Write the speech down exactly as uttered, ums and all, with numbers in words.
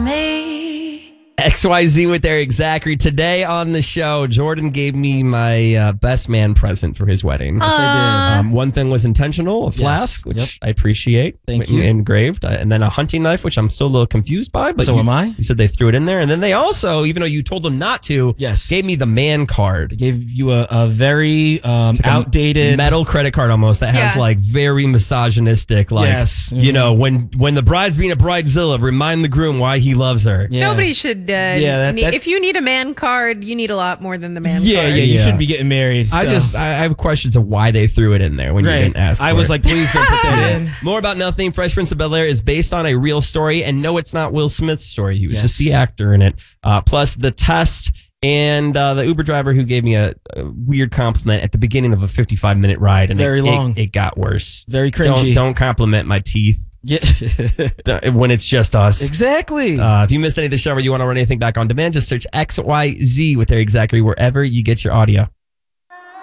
me. X Y Z with Eric Zachary. Today on the show, Jordan gave me my uh, best man present for his wedding. Yes, I did. Um, one thing was intentional, a flask, which Yep. I appreciate. Thank w- you. Engraved. Uh, and then a hunting knife, which I'm still a little confused by. But So you, am I. You said they threw it in there. And then they also, even though you told them not to, Yes. gave me the man card. They gave you a, a very um, It's like a outdated metal credit card almost that has Yeah. like very misogynistic, like, Yes. you know, when, when the bride's being a bridezilla, remind the groom why he loves her. Yeah. Nobody should. Uh, Yeah, that- need, that- if you need a man card, you need a lot more than the man Yeah, card. yeah, you Yeah. shouldn't be getting married. I so. just, I I have questions of why they threw it in there when you Right. didn't ask I for was it. like, please don't put that in. More about nothing. Fresh Prince of Bel-Air is based on a real story, and no, it's not Will Smith's story. He was Yes. just the actor in it. Uh, plus the test and uh, the Uber driver who gave me a, a weird compliment at the beginning of a fifty-five minute ride, and Very it, long. It, it got worse. Very Don't cringy. don't compliment my teeth Yeah. when it's just us. Exactly. Uh, if you missed any of the show or you want to run anything back on demand, just search X Y Z with Eric Zachary wherever you get your audio.